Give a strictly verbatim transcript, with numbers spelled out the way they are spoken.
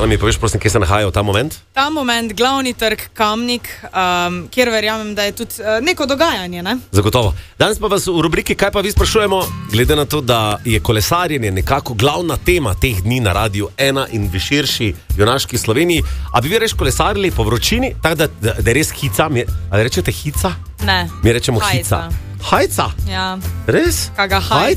Jana, mi poveš, prosim, kje se nahaja v ta moment? Ta moment, glavni trg Kamnik, um, kjer verjamem, da je tudi uh, neko dogajanje. Ne? Zagotovo. Danes pa vas v rubriki Kaj pa vi sprašujemo, glede na to, da je kolesarjenje nekako glavna tema teh dni na Radiu ena in v širši junaški Sloveniji. A bi vi reč kolesarili po vročini, tako da, da, da je res hica? Mi, ali rečete hica? Ne. Mi rečemo Hajca. hica. Hajca? Ja. Res? Kaga hajca.